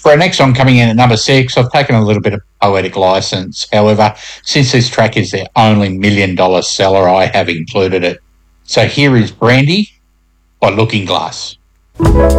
For our next song coming in at number 6, I've taken a little bit of poetic license. However, since this track is their only $1 million seller, I have included it. So here is Brandy by Looking Glass.